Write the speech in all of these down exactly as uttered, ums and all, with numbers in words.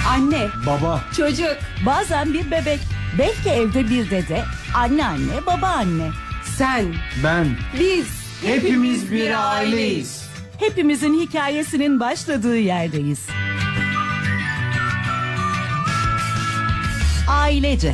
Anne, Baba, çocuk, Bazen bir bebek, belki evde bir dede, anneanne, babaanne. sen, ben, biz, hepimiz bir aileyiz. Hepimizin hikayesinin başladığı yerdeyiz. Ailece.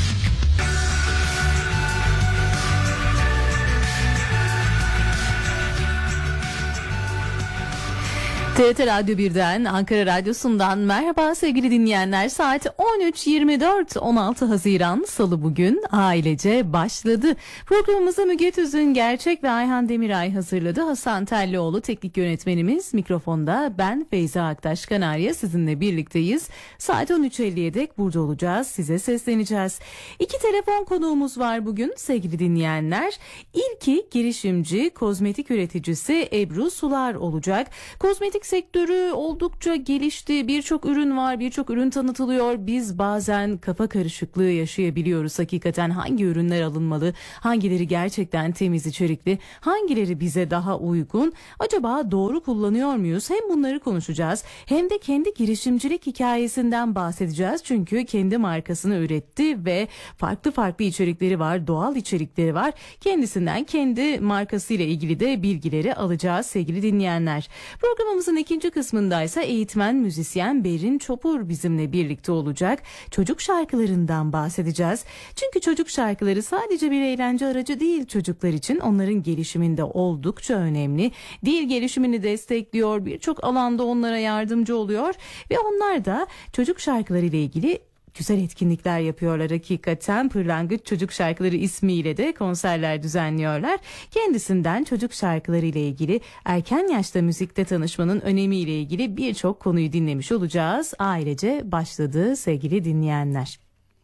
T R T Radyo birden, Ankara Radyosu'ndan merhaba sevgili dinleyenler. Saat on üç yirmi dört, on altı Haziran Salı bugün ailece başladı. Programımızı Müge Tüzün Gerçek ve Ayhan Demiray hazırladı. Hasan Tellioğlu teknik yönetmenimiz, mikrofonda ben Feyza Aktaş Kanarya sizinle birlikteyiz. Saat on üç elliye dek burada olacağız, size sesleneceğiz. İki telefon konuğumuz var bugün sevgili dinleyenler. İlki girişimci, kozmetik üreticisi Ebru Sular olacak. Kozmetik sektörü oldukça gelişti. Birçok ürün var, birçok ürün tanıtılıyor. Biz bazen kafa karışıklığı yaşayabiliyoruz. Hakikaten hangi ürünler alınmalı? Hangileri gerçekten temiz içerikli? Hangileri bize daha uygun? Acaba doğru kullanıyor muyuz? Hem bunları konuşacağız, hem de kendi girişimcilik hikayesinden bahsedeceğiz. Çünkü kendi markasını üretti ve farklı farklı içerikleri var, doğal içerikleri var. Kendisinden, kendi markasıyla ilgili de bilgileri alacağız sevgili dinleyenler. Programımızın ikinci kısmındaysa eğitmen müzisyen Berin Çopur bizimle birlikte olacak. Çocuk şarkılarından bahsedeceğiz. Çünkü çocuk şarkıları sadece bir eğlence aracı değil çocuklar için. Onların gelişiminde oldukça önemli. Dil gelişimini destekliyor. Birçok alanda onlara yardımcı oluyor. Ve onlar da çocuk şarkıları ile ilgili güzel etkinlikler yapıyorlar hakikaten. Pırlangıç Çocuk Şarkıları ismiyle de konserler düzenliyorlar. Kendisinden çocuk şarkıları ile ilgili, erken yaşta müzikte tanışmanın önemiyle ilgili birçok konuyu dinlemiş olacağız. Ailece başladı sevgili dinleyenler.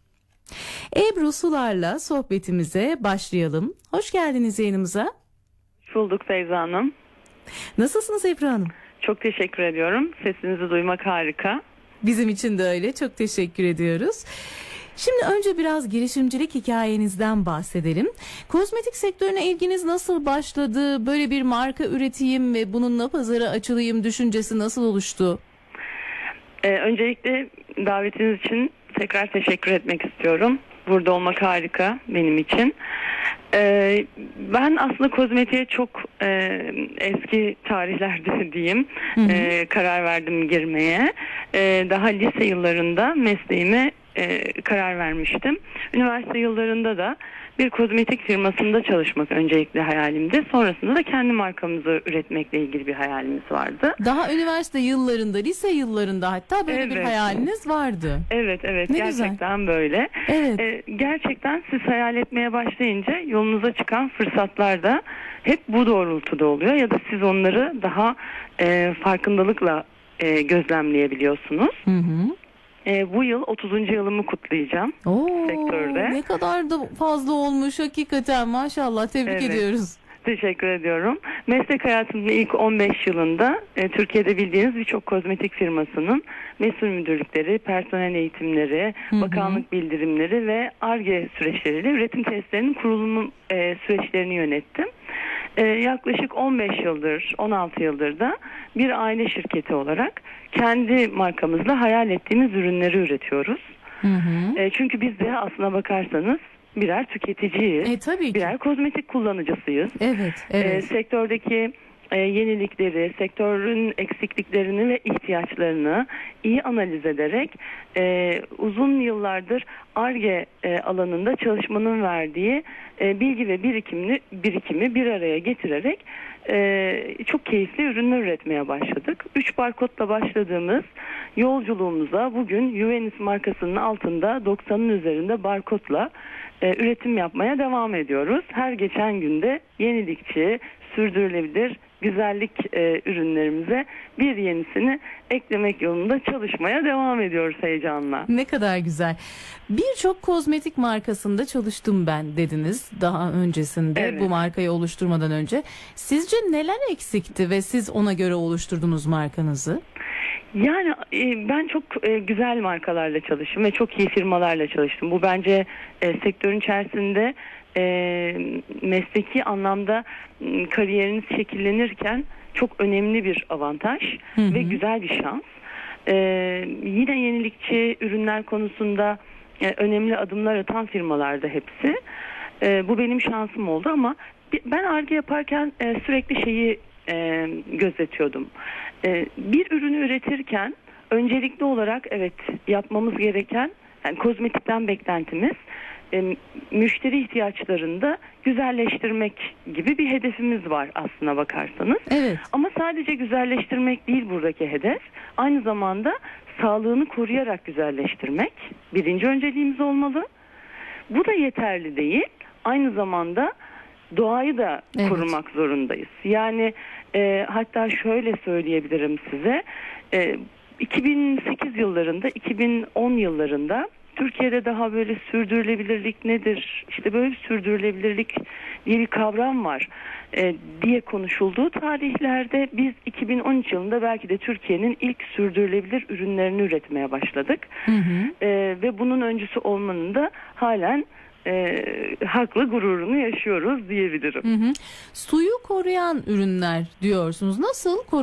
Ebru Sular'la sohbetimize başlayalım. Hoş geldiniz yayınımıza. Hoş bulduk Feyza Hanım. Nasılsınız Ebru Hanım? Çok teşekkür ediyorum. Sesinizi duymak harika. Bizim için de öyle. Çok teşekkür ediyoruz. Şimdi önce biraz girişimcilik hikayenizden bahsedelim. Kozmetik sektörüne ilginiz nasıl başladı? Böyle bir marka üreteyim ve bununla pazara açılayım düşüncesi nasıl oluştu? Ee, öncelikle davetiniz için tekrar teşekkür etmek istiyorum. Burada olmak harika benim için. Ee, ben aslında kozmetiğe çok e, eski tarihlerde diyeyim hı hı. E, karar verdim girmeye. E, daha lise yıllarında mesleğime e, karar vermiştim. Üniversite yıllarında da bir kozmetik firmasında çalışmak öncelikle hayalimdi. Sonrasında da kendi markamızı üretmekle ilgili bir hayalimiz vardı. Daha üniversite yıllarında, lise yıllarında hatta böyle evet. bir hayaliniz vardı. Evet, evet. Ne gerçekten güzel. böyle. Evet. Ee, gerçekten siz hayal etmeye başlayınca yolunuza çıkan fırsatlar da hep bu doğrultuda oluyor. Ya da siz onları daha e, farkındalıkla e, gözlemleyebiliyorsunuz. Hı hı. E, bu yıl otuzuncu yılımı kutlayacağım Oo, sektörde. Ne kadar da fazla olmuş hakikaten, maşallah, tebrik evet. ediyoruz. Teşekkür ediyorum. Meslek hayatımın ilk on beş yılında e, Türkiye'de bildiğiniz birçok kozmetik firmasının mesul müdürlükleri, personel eğitimleri, hı hı. bakanlık bildirimleri ve Ar-Ge süreçleriyle üretim testlerinin kurulumu e, süreçlerini yönettim. E, yaklaşık on beş yıldır, on altı yıldır da bir aile şirketi olarak kendi markamızla hayal ettiğimiz ürünleri üretiyoruz. Hı hı. E, çünkü biz de aslına bakarsanız birer tüketiciyiz. E, tabii ki. Birer kozmetik kullanıcısıyız. Evet, evet. E, sektördeki e, yenilikleri, sektörün eksikliklerini ve ihtiyaçlarını iyi analiz ederek e, uzun yıllardır Ar-Ge e, alanında çalışmanın verdiği e, bilgi ve birikimini, birikimi bir araya getirerek e, çok keyifli ürünler üretmeye başladık. Üç barkodla başladığımız yolculuğumuza bugün Juvenis markasının altında doksanın üzerinde barkodla e, üretim yapmaya devam ediyoruz. Her geçen günde yenilikçi, sürdürülebilir güzellik e, ürünlerimize bir yenisini eklemek yolunda çalışmaya devam ediyoruz heyecanla. Ne kadar güzel. Birçok kozmetik markasında çalıştım ben dediniz daha öncesinde, evet. bu markayı oluşturmadan önce. Sizce neler eksikti ve siz ona göre oluşturdunuz markanızı? Yani e, ben çok e, güzel markalarla çalıştım ve çok iyi firmalarla çalıştım. Bu bence e, sektörün içerisinde e, mesleki anlamda e, kariyeriniz şekillenirken çok önemli bir avantaj hı hı. ve güzel bir şans. e, yine yenilikçi ürünler konusunda e, önemli adımlar atan firmalarda hepsi. E, bu benim şansım oldu ama ben Ar-Ge yaparken e, sürekli şeyi e, gözetiyordum. E, bir ürünü üretirken öncelikli olarak evet yapmamız gereken, yani kozmetikten beklentimiz e, müşteri ihtiyaçlarını da güzelleştirmek gibi bir hedefimiz var aslına bakarsanız. Evet. Ama sadece güzelleştirmek değil buradaki hedef. Aynı zamanda sağlığını koruyarak güzelleştirmek birinci önceliğimiz olmalı. Bu da yeterli değil. Aynı zamanda doğayı da evet. korumak zorundayız. Yani e, hatta şöyle söyleyebilirim size. E, iki bin sekiz yıllarında, iki bin on yıllarında Türkiye'de daha böyle sürdürülebilirlik nedir, İşte böyle bir sürdürülebilirlik diye bir kavram var e, diye konuşulduğu tarihlerde biz iki bin on üç yılında belki de Türkiye'nin ilk sürdürülebilir ürünlerini üretmeye başladık. Hı hı. E, ve bunun öncüsü olmanın da halen e, haklı gururunu yaşıyoruz diyebilirim. Hı hı. Suyu koruyan ürünler diyorsunuz. Nasıl